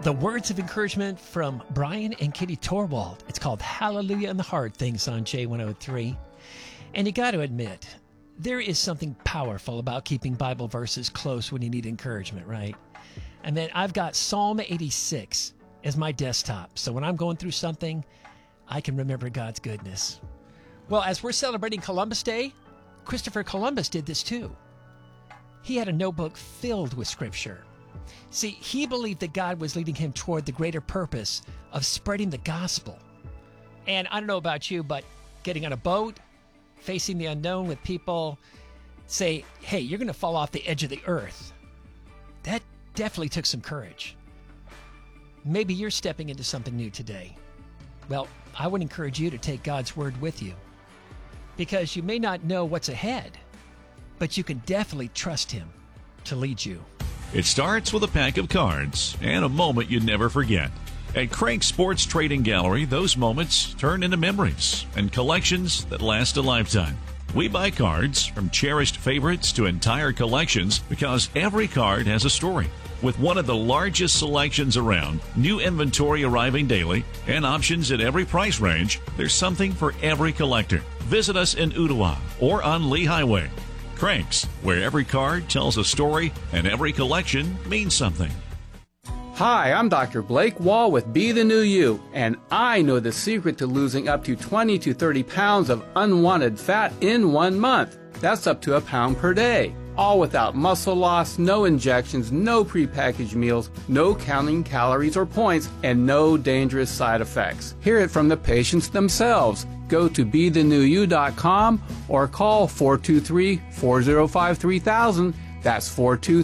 The words of encouragement from Brian and Kitty Torwald. It's called Hallelujah and the Hard Things on J103. And you got to admit, there is something powerful about keeping Bible verses close when you need encouragement, right? And then I've got Psalm 86 as my desktop. So when I'm going through something, I can remember God's goodness. Well, as we're celebrating Columbus Day, Christopher Columbus did this too. He had a notebook filled with scripture. See, he believed that God was leading him toward the greater purpose of spreading the gospel. And I don't know about you, but getting on a boat, facing the unknown with people, say, hey, you're going to fall off the edge of the earth. That definitely took some courage. Maybe you're stepping into something new today. Well, I would encourage you to take God's word with you, because you may not know what's ahead, but you can definitely trust him to lead you. It starts with a pack of cards and a moment you never forget. At Crank Sports Trading Gallery, those moments turn into memories and collections that last a lifetime. We buy cards from cherished favorites to entire collections because every card has a story. With one of the largest selections around, new inventory arriving daily, and options at every price range, there's something for every collector. Visit us in Ottawa or on Lee Highway. Cranks, where every card tells a story and every collection means something. Hi, I'm Dr. Blake Wall with Be the New You, and I know the secret to losing up to 20 to 30 pounds of unwanted fat in 1 month. That's up to a pound per day. All without muscle loss, no injections, no prepackaged meals, no counting calories or points, and no dangerous side effects. Hear it from the patients themselves. Go to BeTheNewYou.com or call 423-405-3000. That's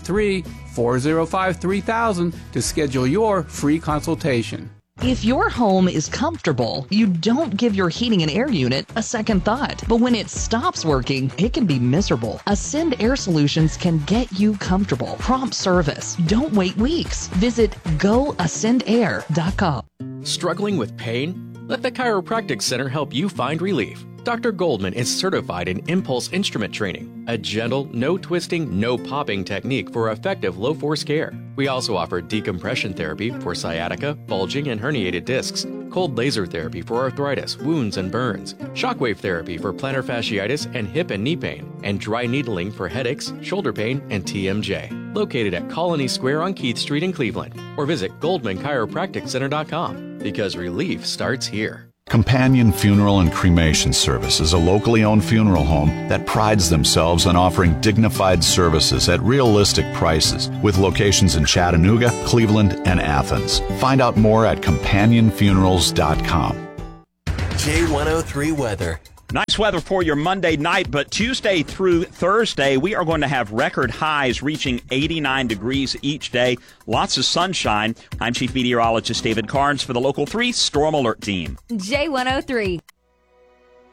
423-405-3000 to schedule your free consultation. If your home is comfortable, you don't give your heating and air unit a second thought. But when it stops working, it can be miserable. Ascend Air Solutions can get you comfortable. Prompt service. Don't wait weeks. Visit GoAscendAir.com. Struggling with pain? Let the Chiropractic Center help you find relief. Dr. Goldman is certified in impulse instrument training, a gentle, no twisting, no popping technique for effective low-force care. We also offer decompression therapy for sciatica, bulging, and herniated discs, cold laser therapy for arthritis, wounds, and burns, shockwave therapy for plantar fasciitis and hip and knee pain, and dry needling for headaches, shoulder pain, and TMJ. Located at Colony Square on Keith Street in Cleveland, or visit GoldmanChiropracticCenter.com, because relief starts here. Companion Funeral and Cremation Service is a locally owned funeral home that prides themselves on offering dignified services at realistic prices, with locations in Chattanooga, Cleveland, and Athens. Find out more at CompanionFunerals.com. J103 weather. Nice weather for your Monday night, but Tuesday through Thursday, we are going to have record highs reaching 89 degrees each day. Lots of sunshine. I'm Chief Meteorologist David Carnes for the Local 3 Storm Alert Team. J103.